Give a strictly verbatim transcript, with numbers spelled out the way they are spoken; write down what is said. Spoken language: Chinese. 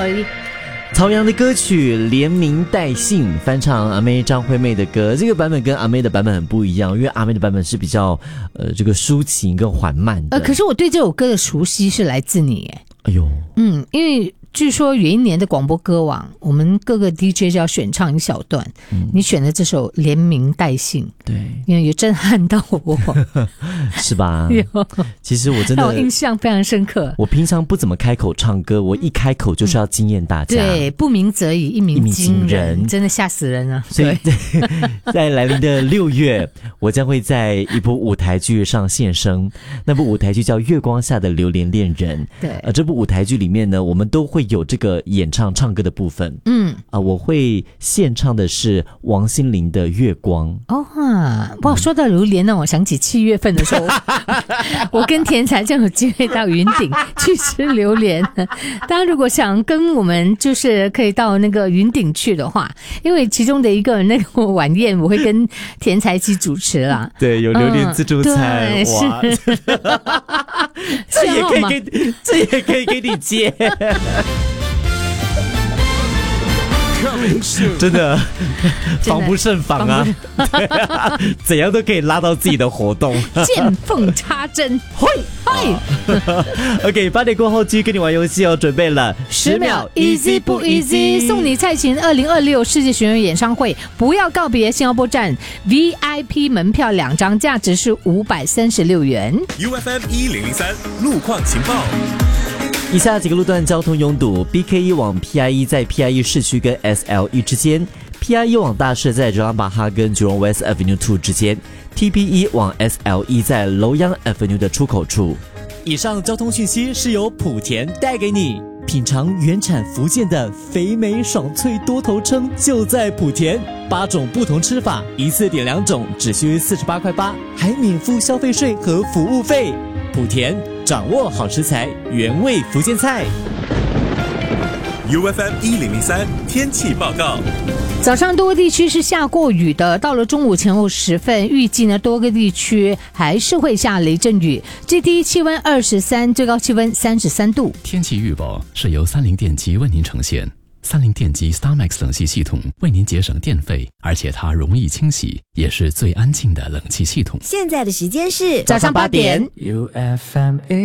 Sorry。 曹阳的歌曲《连名带姓》翻唱阿妹张惠妹的歌，这个版本跟阿妹的版本很不一样，因为阿妹的版本是比较呃这个抒情跟缓慢的。 呃，可是我对这首歌的熟悉是来自你耶。 哎呦， 嗯，因为据说有一年的广播歌王，我们各个 D J 就要选唱一小段，嗯、你选的这首《连名带姓》， 对， 因为有震撼到我， 是吧？其实我真的让我印象非常深刻。 我平常不怎么开口唱歌，我一开口就是要惊艳大家。 对，不鸣则已，一鸣惊人，真的吓死人了。 所以在来临的六月，我将会在一部舞台剧上现身。那部舞台剧叫《月光下的榴莲恋人》。 对， 呃，这部舞台剧里面呢，我们都会有这个演唱唱歌的部分。 嗯， 啊、呃，我会献唱的是王心凌的《月光》。 哦哈，哇，说到榴莲呢，我想起七月份的时候，我跟田才正有机会到云顶去吃榴莲。大家如果想跟我们，就是可以到那个云顶去的话，因为其中的一个那个晚宴，我会跟田才一起主持啦。 对，有榴莲自助餐，嗯、哇，这也可以给，这也可以给你接。真的防不胜防啊！啊怎样都可以拉到自己的活动， 见缝插针。嘿，嘿。 OK， 八点过后继续跟你玩游戏哦，准备了十秒 ，easy 不 easy？ 送你蔡琴二零二六世界巡回演唱会，不要告别新加坡站 V I P 门票两张，价值是五百三十六元。 U F M 一零零三路况情报。 以下几个路段交通拥堵 ：B K 一往 P I 一在 P I 一市区跟 S L 一之间 ；P I 一往大社在 Jalan Bahar 跟 Jurong West Avenue 二之间 ；T P 一往 S L 一在楼阳 Avenue 的出口处。以上交通讯息是由莆田带给你。品尝原产福建的肥美爽脆多头称就在莆田，八种不同吃法，一次点两种，只需四十八块八，还免付消费税和服务费。莆田掌握好食材，原味福建菜。 U F M 一零零三天气报告。 早上多个地区是下过雨的，到了中午前后时分，预计呢多个地区还是会下雷阵雨。最低气温二十三，最高气温三十三度。 天气预报是由三菱电机为您呈现。三菱电机 StarMax 冷气系统为您节省电费，而且它容易清洗，也是最安静的冷气系统。 现在的时间是早上八点。 U F M